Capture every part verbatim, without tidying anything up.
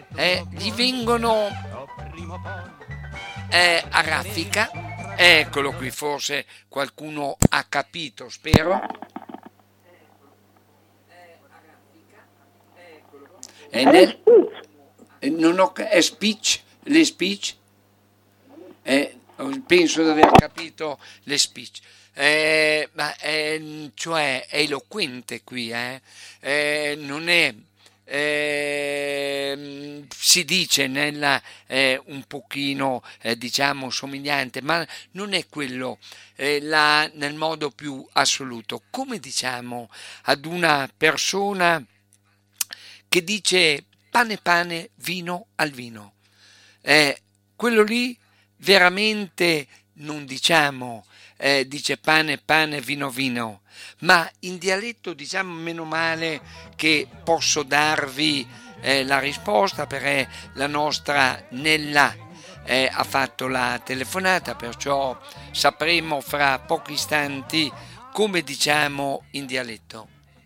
eh, gli vengono eh, a raffica. Eccolo qui, forse qualcuno ha capito, spero. È nel, non ho, è speech, le speech, eh, penso di aver capito le speech. Eh, ma è, cioè è eloquente qui, eh? Eh, non è, eh, si dice nella, eh, un pochino eh, diciamo somigliante, ma non è quello eh, la, nel modo più assoluto. Come diciamo ad una persona che dice pane pane, vino al vino. Eh, quello lì veramente non diciamo eh, dice pane pane, vino vino, ma in dialetto diciamo meno male che posso darvi eh, la risposta perché la nostra Nella eh, ha fatto la telefonata, perciò sapremo fra pochi istanti come diciamo in dialetto.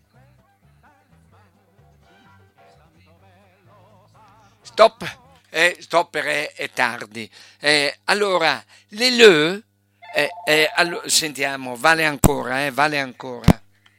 Stop, eh, stop perché è tardi. Eh, allora, le le, eh, eh, allo- sentiamo, vale ancora, eh, vale ancora.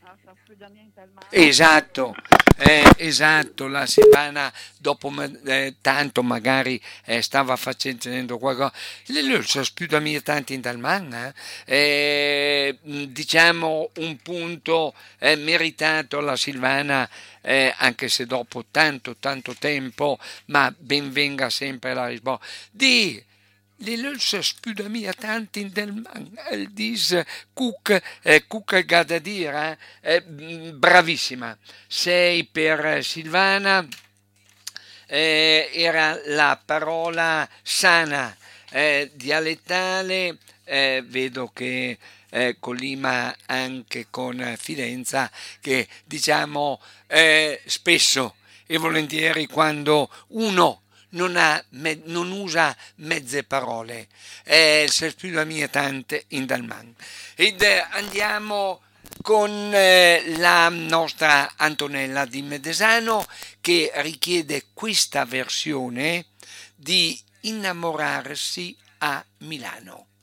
Esatto, eh, esatto, la Silvana dopo ma- eh, tanto magari eh, stava facendo qualcosa, le le sono più da mia tanti in Dalman, eh? Eh, mh, diciamo un punto eh, meritato alla Silvana, eh, anche se dopo tanto tanto tempo, ma ben venga sempre la risposta. Di le lulse spiuda mia tanti in del man, el dis Cook, eh, Cook da dire, eh, eh, bravissima, sei per Silvana, eh, era la parola sana, eh, dialettale, eh, vedo che eh, colima anche con Fidenza, che diciamo eh, spesso e volentieri quando uno non, ha, me- non usa mezze parole, eh, se più la mia tante in Dalman. Ed eh, andiamo con eh, la nostra Antonella di Medesano che richiede questa versione di Innamorarsi a Milano.